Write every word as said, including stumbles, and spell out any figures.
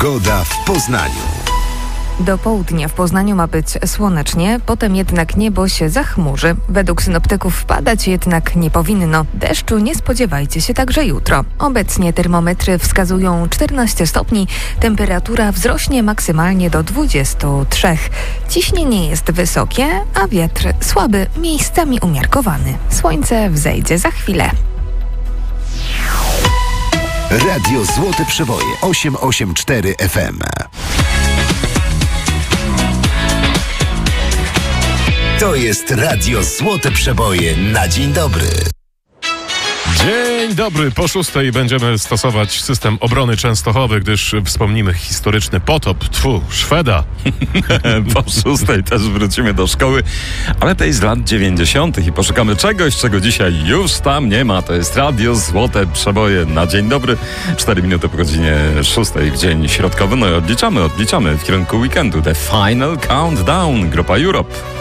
Pogoda w Poznaniu. Do południa w Poznaniu ma być słonecznie, potem jednak niebo się zachmurzy. Według synoptyków padać jednak nie powinno. Deszczu nie spodziewajcie się także jutro. Obecnie termometry wskazują czternaście stopni, temperatura wzrośnie maksymalnie do dwudziestu trzech. Ciśnienie jest wysokie, a wiatr słaby, miejscami umiarkowany. Słońce wzejdzie za chwilę. Radio Złote Przeboje osiem osiem cztery F M. To jest Radio Złote Przeboje na dzień dobry. Dzień dobry, po szóstej będziemy stosować system obrony Częstochowy, gdyż wspomnimy historyczny potop, tfu, Szweda. Po szóstej też wrócimy do szkoły, ale tej z lat dziewięćdziesiątych i poszukamy czegoś, czego dzisiaj już tam nie ma. To jest Radio Złote Przeboje na dzień dobry. Cztery minuty po godzinie szóstej w dzień środkowy. No i odliczamy, odliczamy w kierunku weekendu. The Final Countdown, grupa Europe.